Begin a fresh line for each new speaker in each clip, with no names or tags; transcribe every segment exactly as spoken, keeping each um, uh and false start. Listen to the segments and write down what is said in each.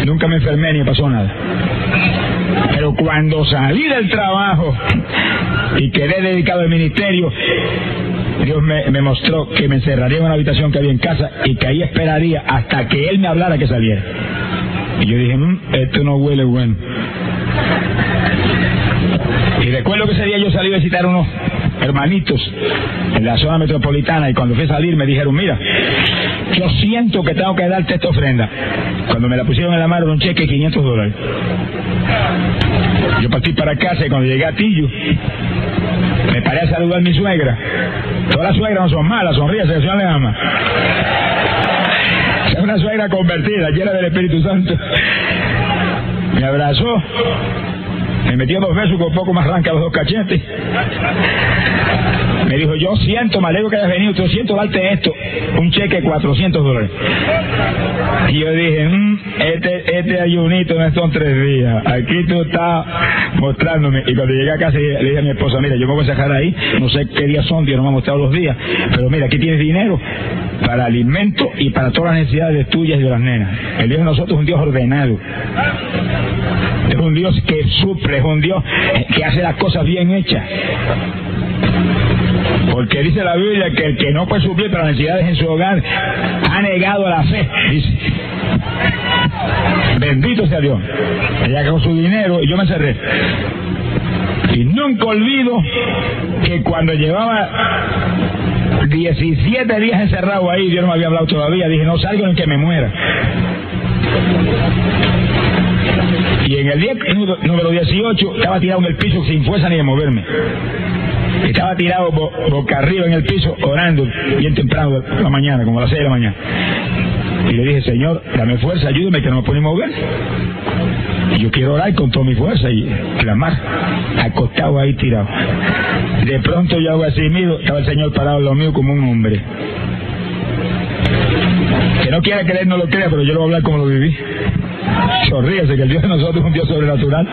Nunca me enfermé ni me pasó nada. Pero cuando salí del trabajo y quedé dedicado al ministerio, Dios me, me mostró que me encerraría en una habitación que había en casa y que ahí esperaría hasta que Él me hablara que saliera. Y yo dije, mmm, esto no huele bueno. Y recuerdo que ese día yo salí a visitar a unos hermanitos en la zona metropolitana, y cuando fui a salir me dijeron, mira, yo siento que tengo que darte esta ofrenda. Cuando me la pusieron en la mano, un cheque de quinientos dólares. Yo partí para casa y cuando llegué a Tillo, me paré a saludar a mi suegra. Todas las suegras no son malas, sonríase, que el Señor le ama. Es una suegra convertida, llena del Espíritu Santo. Me abrazó, me metió dos besos con un poco más arranca los dos cachetes. Me dijo, yo siento, me alegro que hayas venido, yo siento darte esto, un cheque de cuatrocientos dólares. Y yo dije, mmm, este, este ayunito no son tres días, aquí tú estás mostrándome. Y cuando llegué a casa le dije a mi esposa, mira, yo me voy a sacar ahí, no sé qué días son, Dios no me ha mostrado los días, pero mira, aquí tienes dinero para alimento y para todas las necesidades tuyas y de las nenas. El Dios de nosotros es un Dios ordenado. Es un Dios que suple, es un Dios que hace las cosas bien hechas. Porque dice la Biblia que el que no puede suplir para las necesidades en su hogar ha negado la fe, dice. Bendito sea Dios. Ella con su dinero y yo me encerré. Y nunca olvido que cuando llevaba diecisiete días encerrado ahí, Dios no me había hablado todavía, dije, no salgo en que me muera. Y en el día número dieciocho estaba tirado en el piso sin fuerza ni de moverme. Estaba tirado bo boca arriba en el piso orando bien temprano de la mañana, como a las seis de la mañana. Y le dije, Señor, dame fuerza, ayúdame que no me puedo ni mover. Y yo quiero orar con toda mi fuerza y clamar, acostado ahí tirado. De pronto yo hago así, miro, estaba el Señor parado en lo mío como un hombre. Que no quiera creer, no lo crea, pero yo lo voy a hablar como lo viví. Sonríese, que el Dios de nosotros es un Dios sobrenatural.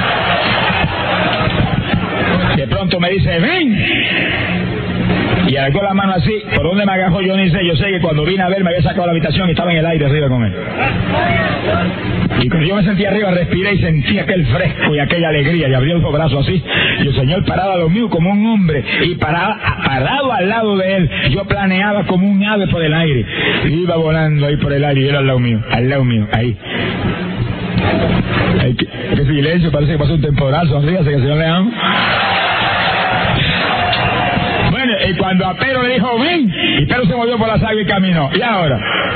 De pronto me dice, ven. Y alargó la mano así. ¿Por dónde me agajó? Yo ni sé. Yo sé que cuando vine a ver me había sacado la habitación y estaba en el aire arriba con él. Y cuando yo me sentí arriba, respiré y sentí aquel fresco y aquella alegría. Y abrí los brazos así. Y el Señor parado a lo mío como un hombre. Y parado, parado al lado de él, yo planeaba como un ave por el aire. Y iba volando ahí por el aire y él al lado mío. Al lado mío, ahí. Ay, qué, qué silencio, parece que pasó un temporal. Sonríase, que el Señor le ama. Bueno, y cuando a Pedro le dijo, ven, y Pedro se movió por las aguas y caminó. ¿Y ahora?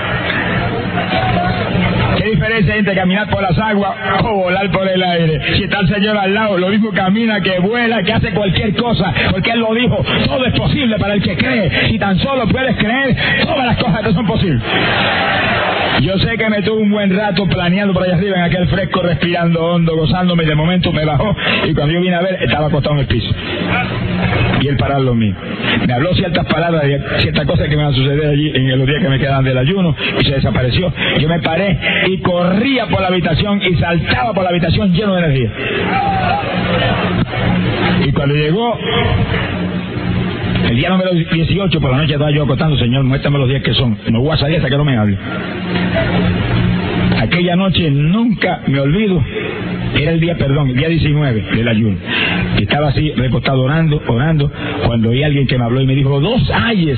¿Qué diferencia hay entre caminar por las aguas o volar por el aire? Si está el Señor al lado, lo mismo camina, que vuela, que hace cualquier cosa, porque Él lo dijo, todo es posible para el que cree. Si tan solo puedes creer, todas las cosas te son posibles. Yo sé que me tuve un buen rato planeando por allá arriba en aquel fresco, respirando hondo, gozándome, y de momento me bajó, y cuando yo vine a ver, estaba acostado en el piso. Y él parado lo mío. Me habló ciertas palabras, ciertas cosas que me van a suceder allí en los días que me quedan del ayuno, y se desapareció. Yo me paré y corría por la habitación y saltaba por la habitación lleno de energía. Y cuando llegó el día número dieciocho, por la noche estaba yo acostando, Señor, muéstrame los días que son. No voy a salir hasta que no me hable. Aquella noche nunca me olvido. Era el día, perdón, el día diecinueve del ayuno. Y estaba así, recostado orando, orando, cuando oí a alguien que me habló y me dijo, dos ayes.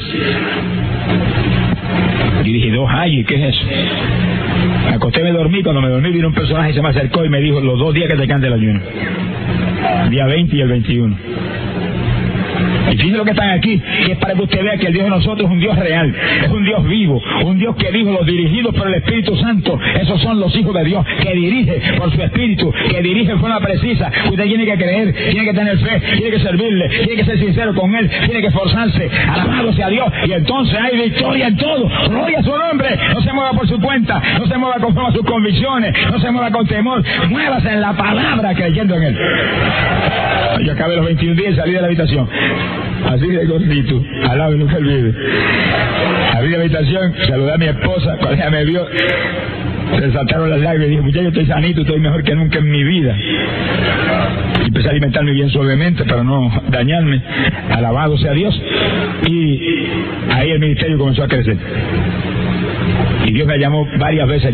Y dije, dos ayes, ¿qué es eso? Me acosté, me dormí, cuando me dormí vino un personaje y se me acercó y me dijo, los dos días que te cante el ayuno. El día veinte y el veintiuno. Y fíjense lo que están aquí, que es para que usted vea que el Dios de nosotros es un Dios real, es un Dios vivo, un Dios que dijo, los dirigidos por el Espíritu Santo, esos son los hijos de Dios, que dirige por su Espíritu, que dirige de forma precisa. Usted tiene que creer, tiene que tener fe, tiene que servirle, tiene que ser sincero con Él, tiene que esforzarse, alabado sea Dios, y entonces hay victoria en todo. Gloria a su nombre. No se mueva por su cuenta, no se mueva conforme a sus convicciones, no se mueva con temor, muévase en la palabra creyendo en Él. Yo acabé los veintiún días y salí de la habitación. Así de gordito, al lado y nunca olvide. Abrí la habitación, saludé a mi esposa, cuando ella me vio, se saltaron las lágrimas y dije, muchacho, estoy sanito, estoy mejor que nunca en mi vida. Y empecé a alimentarme bien suavemente para no dañarme, alabado sea Dios. Y ahí el ministerio comenzó a crecer. Y Dios me llamó varias veces.